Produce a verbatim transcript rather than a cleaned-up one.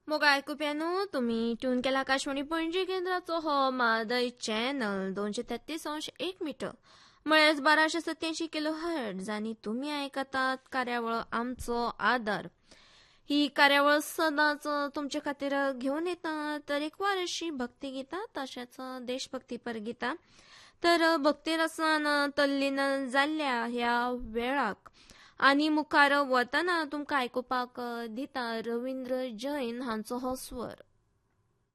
मग आयकुप्यानो तुम्ही ट्यून केला आकाशवाणी पणजी केंद्राचो हो मादय चॅनल दोनशे तेहतीस अंश एक मीटर म्हळ्यार बाराशे सत्याऐंशी किलो हर्ट्ज आणि तुम्ही आयकतात कार्यावळ आमचो आदार. ही कार्यावळ सदांच तुमचे खातीर घेऊन येता तरेकवार अशी भक्तिगितां तशेंच देशभक्तीपर गितां. तर भक्ती रसान तल्लीन जाल्ल्या ह्या वेळाक आनी मुखार वतना तुमकां आयकुपाक दिता रवींद्र जैन हांचो हो स्वर.